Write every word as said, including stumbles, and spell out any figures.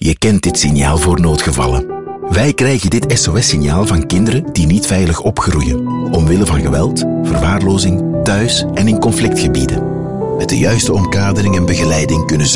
Je kent dit signaal voor noodgevallen. Wij krijgen dit S O S-signaal van kinderen die niet veilig opgroeien, omwille van geweld, verwaarlozing, thuis en in conflictgebieden. Met de juiste omkadering en begeleiding kunnen